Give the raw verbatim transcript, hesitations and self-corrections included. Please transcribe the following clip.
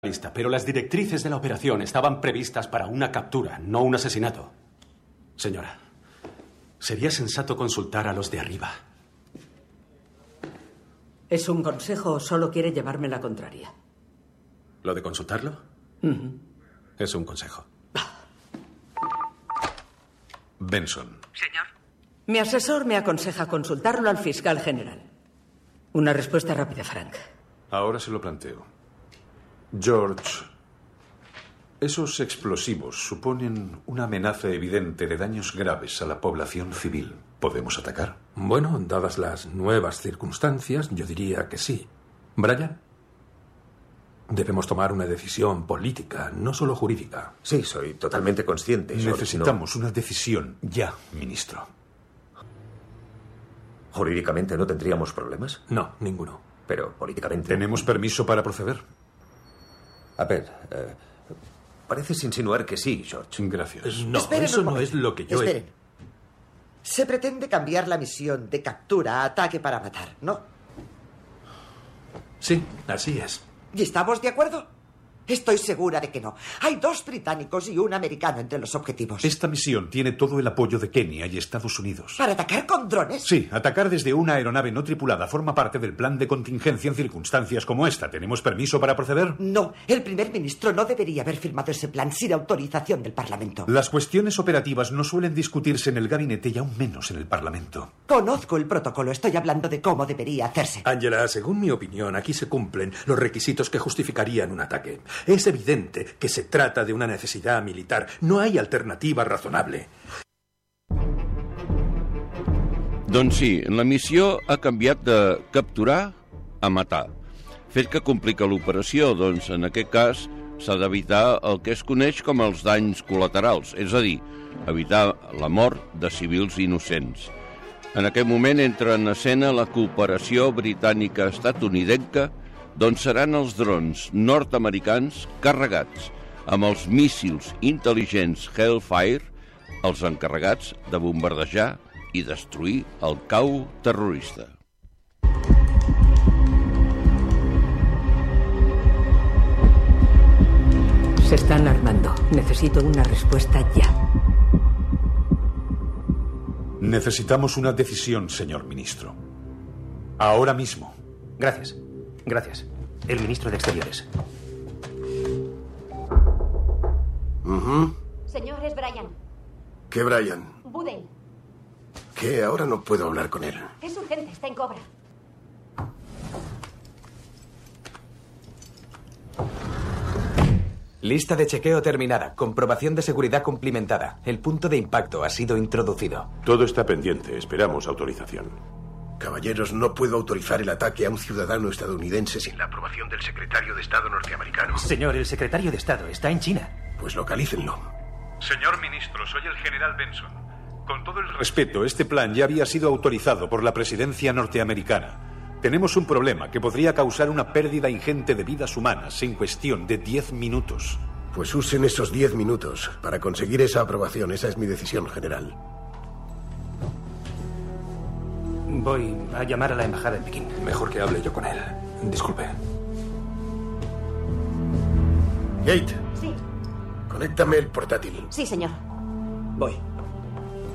lista, pero las directrices de la operación estaban previstas para una captura, no un asesinato. Señora, sería sensato consultar a los de arriba. ¿Es un consejo o solo quiere llevarme la contraria? ¿Lo de consultarlo? Uh-huh. Es un consejo. Benson. Señor. Mi asesor me aconseja consultarlo al fiscal general. Una respuesta rápida, Frank. Ahora se lo planteo. George, esos explosivos suponen una amenaza evidente de daños graves a la población civil. ¿Podemos atacar? Bueno, dadas las nuevas circunstancias, yo diría que sí. Brian, debemos tomar una decisión política, no solo jurídica. Sí, soy totalmente consciente. George, Necesitamos no... una decisión ya, ministro. ¿Jurídicamente no tendríamos problemas? No, ninguno. Pero políticamente... ¿Tenemos permiso para proceder? A ver, eh, pareces insinuar que sí, George. Gracias. No, Esperen eso un no momento. es lo que yo Esperen. he... Se pretende cambiar la misión de captura a ataque para matar, ¿no? Sí, así es. ¿Y estamos de acuerdo? Estoy segura de que no. Hay dos británicos y un americano entre los objetivos. Esta misión tiene todo el apoyo de Kenia y Estados Unidos. ¿Para atacar con drones? Sí, atacar desde una aeronave no tripulada forma parte del plan de contingencia en circunstancias como esta. ¿Tenemos permiso para proceder? No, el primer ministro no debería haber firmado ese plan sin autorización del Parlamento. Las cuestiones operativas no suelen discutirse en el gabinete y aún menos en el Parlamento. Conozco el protocolo, estoy hablando de cómo debería hacerse. Angela, según mi opinión, aquí se cumplen los requisitos que justificarían un ataque. Es evidente que se trata de una necesidad militar. No hay alternativa razonable. Doncs sí, la missió ha canviat de capturar a matar. Fet que complica l'operació, doncs en aquest cas s'ha d'evitar el que es coneix com els danys col·laterals, és a dir, evitar la mort de civils innocents. En aquest moment entra en escena la cooperació britànica-estatunidenca, d'on seran els drons nord-americans carregats amb els míssils intel·ligents Hellfire, els encarregats de bombardejar i destruir el cau terrorista. Se están armando. Necesito una respuesta ya. Necesitamos una decisión, señor ministro. Ahora mismo. Gracias. Gracias. El ministro de Exteriores. Uh-huh. Señor, es Brian. ¿Qué, Brian? Budel. ¿Qué? Ahora no puedo hablar con él. Es urgente, está en cobra. Lista de chequeo terminada. Comprobación de seguridad cumplimentada. El punto de impacto ha sido introducido. Todo está pendiente. Esperamos autorización. Caballeros, no puedo autorizar el ataque a un ciudadano estadounidense sin la aprobación del secretario de Estado norteamericano. Señor, el secretario de Estado está en China. Pues localícenlo. Señor ministro, soy el general Benson. Con todo el respeto, este plan ya había sido autorizado por la presidencia norteamericana. Tenemos un problema que podría causar una pérdida ingente de vidas humanas en cuestión de diez minutos. Pues usen esos diez minutos para conseguir esa aprobación. Esa es mi decisión, general. Voy a llamar a la embajada en Pekín. Mejor que hable yo con él. Disculpe. Kate. Sí. Conéctame el portátil. Sí, señor. Voy.